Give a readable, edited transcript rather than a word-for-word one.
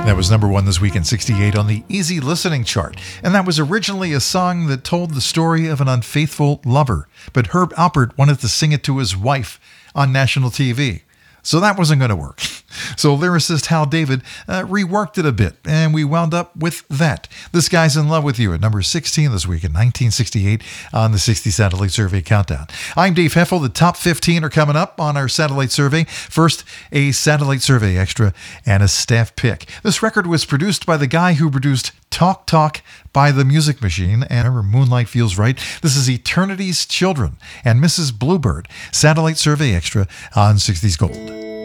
That was number one this week in 68 on the Easy Listening chart. And that was originally a song that told the story of an unfaithful lover. But Herb Alpert wanted to sing it to his wife on national TV. So that wasn't going to work. So lyricist Hal David reworked it a bit, and we wound up with that. This Guy's in Love with You at number 16 this week in 1968 on the 60 Satellite Survey Countdown. I'm Dave Heffel. The top 15 are coming up on our Satellite Survey. First, a Satellite Survey extra and a staff pick. This record was produced by the guy who produced Talk Talk by the Music Machine and Moonlight Feels Right. This is Eternity's Children and Mrs. Bluebird. Satellite Survey extra on 60s Gold.